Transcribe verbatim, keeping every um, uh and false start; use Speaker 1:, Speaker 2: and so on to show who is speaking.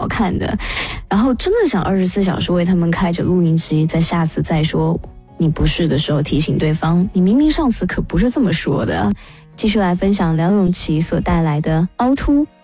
Speaker 1: 好看的，然后真的想二十四小时为他们开着录音机，在下次再说你不是的时候提醒对方，你明明上次可不是这么说的。继续来分享梁咏琪所带来的凹凸。